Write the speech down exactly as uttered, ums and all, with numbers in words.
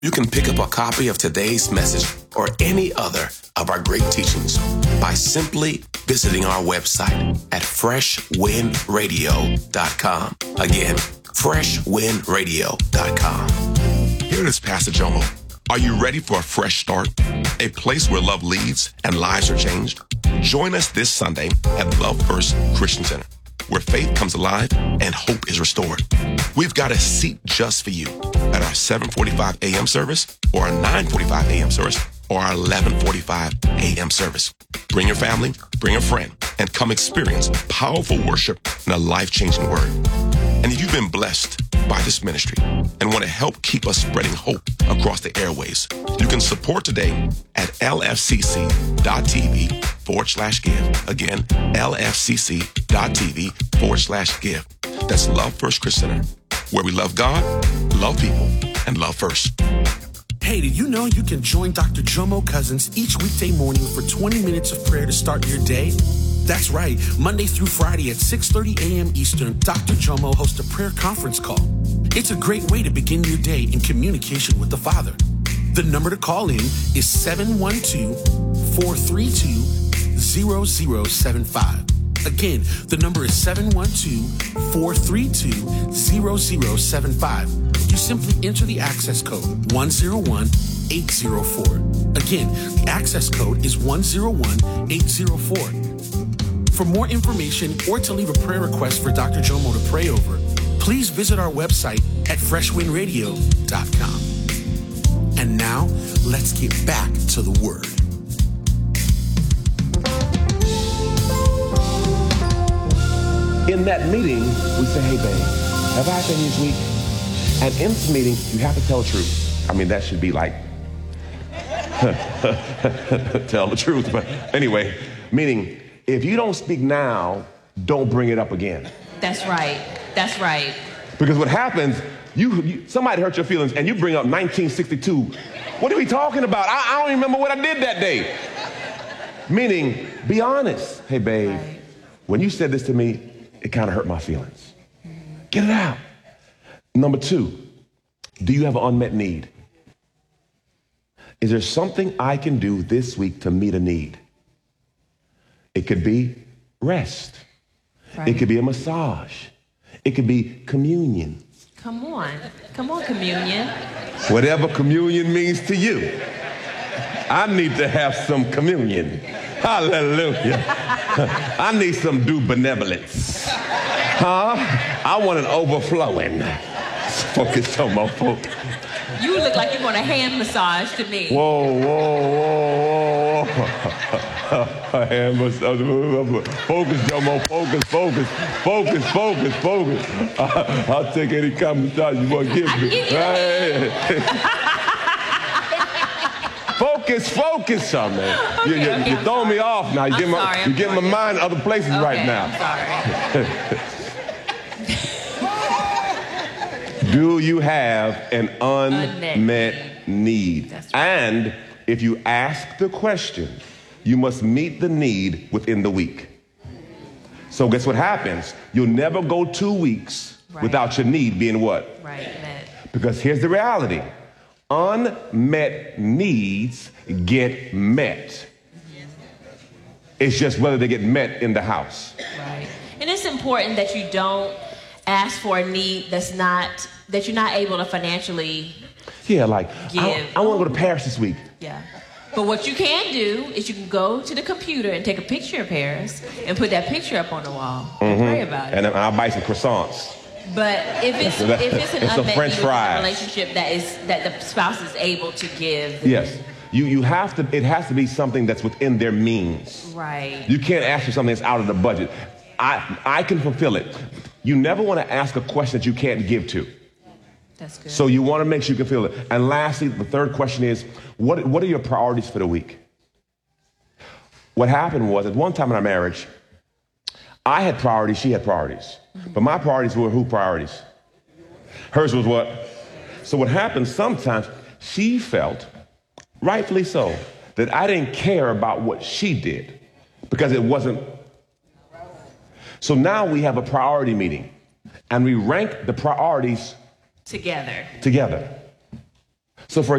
You can pick up a copy of today's message or any other of our great teachings by simply visiting our website at fresh wind radio dot com. Again, fresh wind radio dot com. Here is Pastor Jomo. Are you ready for a fresh start? A place where love leads and lives are changed? Join us this Sunday at Love First Christian Center, where faith comes alive and hope is restored. We've got a seat just for you at our seven forty-five a.m. service or our nine forty-five a.m. service or our eleven forty-five a.m. service. Bring your family, bring a friend, and come experience powerful worship and a life-changing word. And if you've been blessed by this ministry and want to help keep us spreading hope across the airways, you can support today at lfcc.tv forward slash give. Again, lfcc.tv forward slash give. That's Love First Christian Center, where we love God, love people, and love first. Hey, did you know you can join Doctor Jomo Cousins each weekday morning for twenty minutes of prayer to start your day? That's right. Monday through Friday at six thirty a.m. Eastern, Doctor Jomo hosts a prayer conference call. It's a great way to begin your day in communication with the Father. The number to call in is seven one two, four three two, zero zero seven five. Again, the number is seven one two, four three two, zero zero seven five. You simply enter the access code one zero one eight zero four. Again, the access code is one zero one eight zero four. For more information or to leave a prayer request for Doctor Jomo to pray over, please visit our website at fresh wind radio dot com. And now, let's get back to the Word. In that meeting, we say, hey, babe, have I been this week? And in this meeting, you have to tell the truth. I mean, that should be like, tell the truth. But anyway, meaning, if you don't speak now, don't bring it up again. That's right. That's right. Because what happens, you, you somebody hurt your feelings and you bring up nineteen sixty-two. What are we talking about? I, I don't even remember what I did that day. Meaning, be honest. Hey, babe, Right. when you said this to me, it kind of hurt my feelings. Get it out. Number two, do you have an unmet need? Is there something I can do this week to meet a need? It could be rest. Right. It could be a massage. It could be communion. Come on. Come on, communion. Whatever communion means to you. I need to have some communion. Hallelujah. I need some due benevolence. Huh? I want an overflowing. Focus on my folks. You look like you want a hand massage to me. Whoa, whoa, whoa, whoa. Hand massage. Focus, Jomo. Focus, focus, focus, focus, focus. I'll take any kind of massage you want to give me. Hey. Focus, focus, son, man. Okay, you, you, okay, you're throwing me off now. You're I'm getting my, sorry, I'm you're getting my sorry. mind in other places Okay, right now. I'm sorry. Do you have an unmet, Unmet need? That's right. And if you ask the question, you must meet the need within the week. So guess what happens? You'll never go two weeks Right. without your need being what? Right, met. Because here's the reality. Unmet needs get met. It's just whether they get met in the house. Right. And it's important that you don't ask for a need that's not, that you're not able to financially, Yeah, like, I, Give. I want to go to Paris this week. yeah. But what you can do is you can go to the computer and take a picture of Paris and put that picture up on the wall and pray about it. And then I'll buy some croissants. But if it's if it's an And some unmet French need within a fries. relationship that is that the spouse is able to give, Yes. You, you have to, it has to be something that's within their means. right? You can't ask for something that's out of the budget. I, I can fulfill it. You never want to ask a question that you can't give to. That's good. So you want to make sure you can fill it. And lastly, the third question is, what, what are your priorities for the week? What happened was, at one time in our marriage, I had priorities, she had priorities. But my priorities were who priorities? Hers was what? So what happened sometimes, she felt, rightfully so, that I didn't care about what she did because it wasn't. So now we have a priority meeting and we rank the priorities Together. together. So for